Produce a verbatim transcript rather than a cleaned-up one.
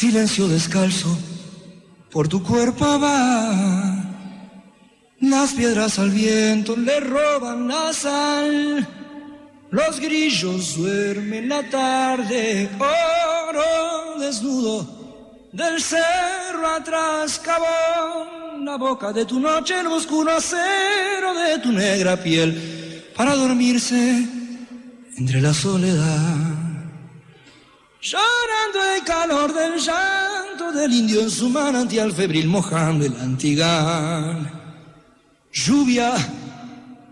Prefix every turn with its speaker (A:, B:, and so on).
A: Silencio descalzo por tu cuerpo va. Las piedras al viento le roban la sal. Los grillos duermen la tarde. Oro desnudo del cerro atrás. Cavó la boca de tu noche, el oscuro acero de tu negra piel, para dormirse entre la soledad. Llorando el calor del llanto del indio en su manantial febril, mojando el antigal. Lluvia